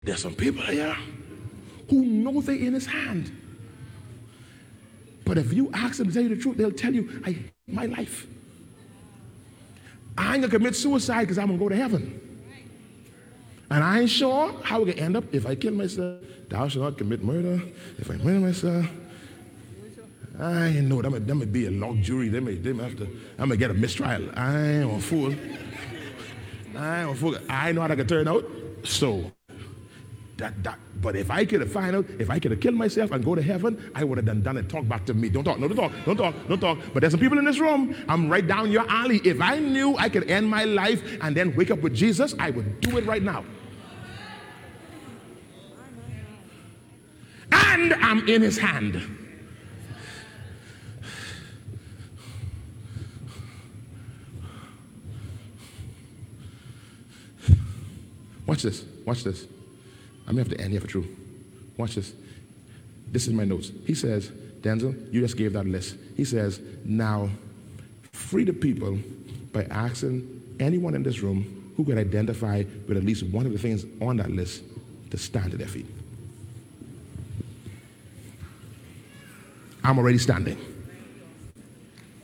There's some people here who know they're in his hand. But if you ask them to tell you the truth, they'll tell you, I hate my life. I ain't gonna commit suicide because I'm gonna go to heaven. And I ain't sure how we're gonna end up if I kill myself. Thou shalt not commit murder. If I murder myself, I ain't know that may be a luxury. They may have to, I'm gonna get a mistrial. I ain't a fool. I know how that could turn out. So but if I could have find out, if I could have killed myself and go to heaven, I would have done it. Talk back to me. Don't talk. But there's some people in this room, I'm right down your alley. If I knew I could end my life and then wake up with Jesus, I would do it right now. And I'm in his hand. Watch this. I'm going to have to end here for true. Watch this. This is my notes. He says, Denzel, you just gave that list. He says, now, free the people by asking anyone in this room who could identify with at least one of the things on that list to stand to their feet. I'm already standing.